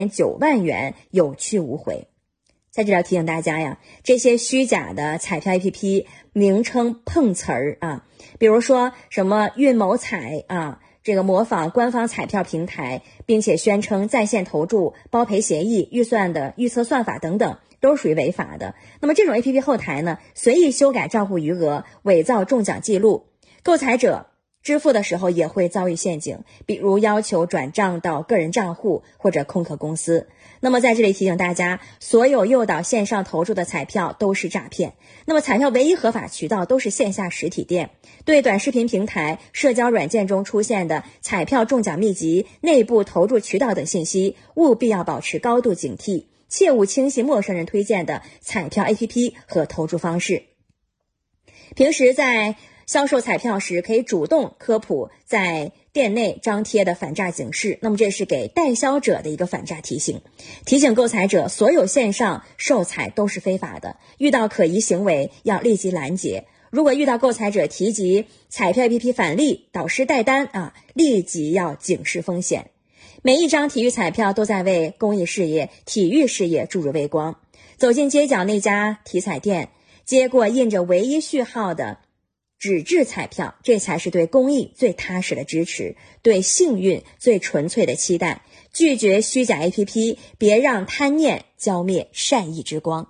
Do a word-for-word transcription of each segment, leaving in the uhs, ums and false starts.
九万元有去无回。在这里要提醒大家呀，这些虚假的彩票 A P P 名称碰瓷儿啊，比如说什么运某彩啊，这个模仿官方彩票平台，并且宣称在线投注、包赔协议、预算的预测算法等等，都属于违法的。那么这种 A P P 后台呢，随意修改账户余额，伪造中奖记录，购彩者支付的时候也会遭遇陷阱，比如要求转账到个人账户或者空壳公司。那么在这里提醒大家，所有诱导线上投注的彩票都是诈骗。那么彩票唯一合法渠道都是线下实体店。对短视频平台、社交软件中出现的彩票中奖秘籍、内部投注渠道等信息，务必要保持高度警惕，切勿轻信陌生人推荐的彩票 A P P 和投注方式。平时在销售彩票时，可以主动科普在店内张贴的反诈警示，那么这是给代销者的一个反诈提醒，提醒购彩者，所有线上售彩都是非法的，遇到可疑行为要立即拦截。如果遇到购彩者提及彩票 A P P 返利、导师代单啊，立即要警示风险。每一张体育彩票都在为公益事业、体育事业注入微光。走进街角那家体彩店，接过印着唯一序号的纸质彩票，这才是对公益最踏实的支持，对幸运最纯粹的期待。拒绝虚假 A P P， 别让贪念浇灭善意之光。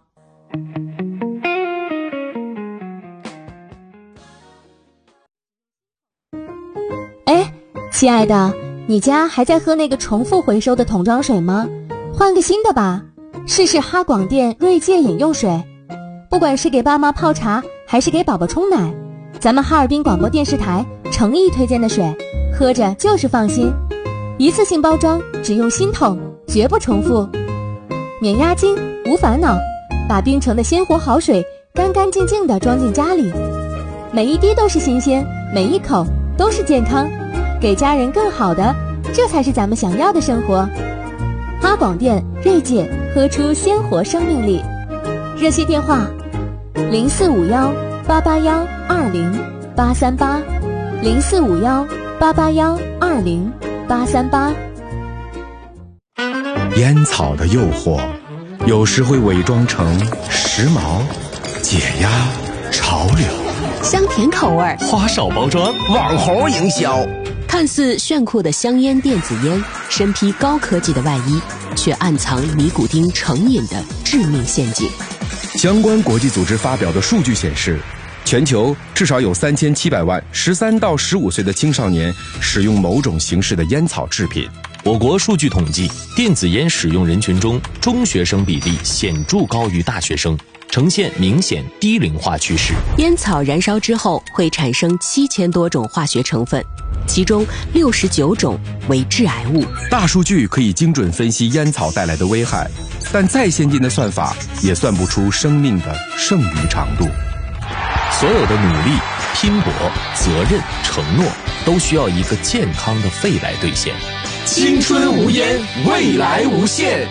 哎，亲爱的，你家还在喝那个重复回收的桶装水吗？换个新的吧，试试哈广电锐界饮用水。不管是给爸妈泡茶，还是给宝宝冲奶，咱们哈尔滨广播电视台诚意推荐的水，喝着就是放心。一次性包装，只用新桶，绝不重复，免押金，无烦恼，把冰城的鲜活好水干干净净地装进家里，每一滴都是新鲜，每一口都是健康，给家人更好的，这才是咱们想要的生活。哈广电锐界，喝出鲜活生命力。热线电话零四五幺八八幺二零八三八，零四五幺八八幺二零八三八。 烟草的诱惑，有时会伪装成时髦、解压、潮流， 香甜口味， 花哨包装，网红营销。 看似炫酷的香烟电子烟，身披高科技的外衣，却暗藏尼古丁成瘾的致命陷阱。 相关国际组织发表的数据显示，全球至少有三千七百万十三到十五岁的青少年使用某种形式的烟草制品。 我国数据统计，电子烟使用人群中，中学生比例显著高于大学生，呈现明显低龄化趋势。 烟草燃烧之后会产生七千多种化学成分，其中六十九种为致癌物。 大数据可以精准分析烟草带来的危害，但再先进的算法也算不出生命的剩余长度。 所有的努力、拼搏、责任、承诺，都需要一个健康的肺来兑现。 青春无烟，未来无限。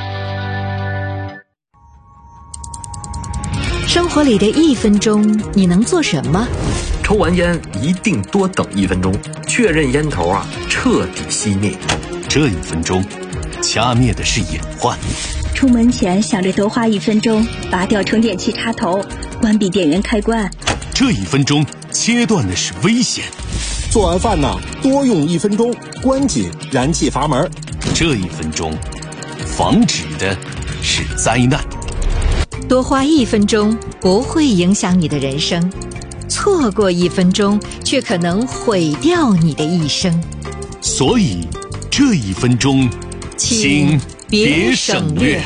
生活里的一分钟，你能做什么？ 抽完烟一定多等一分钟，确认烟头啊彻底熄灭。 这一分钟，掐灭的是隐患。 出门前想着多花一分钟，拔掉充电器插头，关闭电源开关。 这一分钟，切断的是危险。 做完饭呢，多用一分钟，关紧燃气阀门。 这一分钟，防止的是灾难。 多花一分钟不会影响你的人生，错过一分钟却可能毁掉你的一生。 所以，这一分钟，请别省略。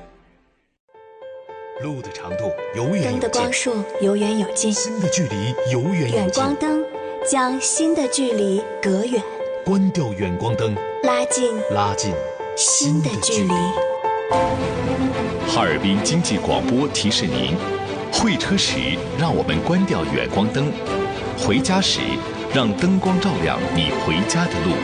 路的长度永远有灯的光束有远有近， 心的距离有远有近。 远光灯将心的距离隔远， 关掉远光灯， 拉近拉近心的距离。 哈尔滨经济广播提示您：会车时让我们关掉远光灯，回家时让灯光照亮你回家的路。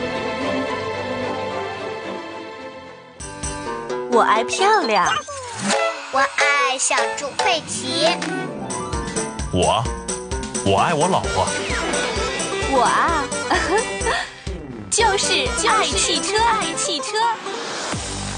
我爱漂亮， 我爱小猪佩奇。 我，我爱我老婆。 我啊，就是爱汽车，爱汽车。